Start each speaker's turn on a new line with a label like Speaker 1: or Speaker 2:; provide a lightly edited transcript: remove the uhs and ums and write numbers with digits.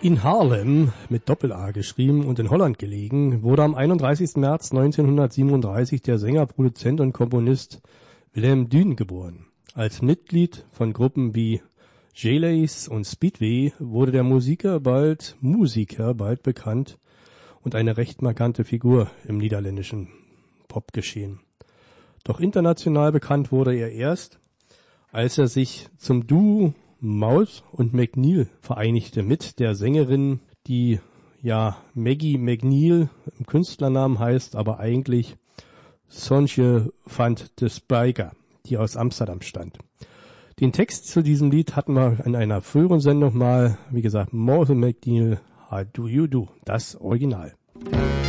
Speaker 1: In Haarlem, mit Doppel-A geschrieben und in Holland gelegen, wurde am 31. März 1937 der Sänger, Produzent und Komponist Willem Duhn geboren. Als Mitglied von Gruppen wie Jaylace und Speedway wurde der Musiker bald bekannt und eine recht markante Figur im niederländischen Popgeschehen. Doch international bekannt wurde er erst, als er sich zum Duo Maus und McNeil vereinigte mit der Sängerin, die ja Maggie McNeil im Künstlernamen heißt, aber eigentlich Sonje van de Spijker, die aus Amsterdam stammt. Den Text zu diesem Lied hatten wir in einer früheren Sendung mal, wie gesagt, Maus und McNeil, How Do You Do, das Original.